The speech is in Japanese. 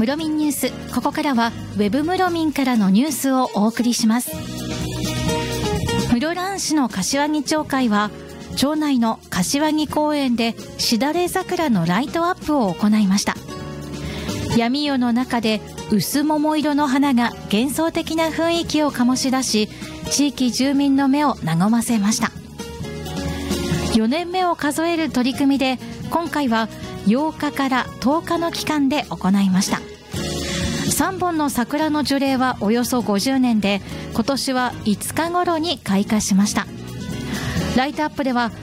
室民ニュース、ここからはウェブ室民からのニュースをお送りします。室蘭市の柏木町会は町内の柏木公園でしだれ桜のライトアップを行いました。闇夜の中で薄桃色の花が幻想的な雰囲気を醸し出し、地域住民の目を和ませました。4年目を数える取り組みで、今回は8日から10日の期間で行いました。3本の桜の樹齢はおよそ50年で、今年は5日頃に開花しました。ライトアップでは